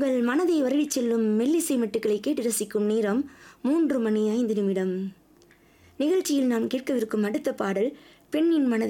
உங்கள் மனதை வருடிச் செல்லும் மெல்லிசை மெட்டுக்களை கேட்டு ரசிக்கும் நேரம் 3 மணி 5 நிமிடம். நிகழ்ச்சியில் நாம் கேட்கவிருக்கும் அடுத்த பாடல் பெண்ணின் மனதை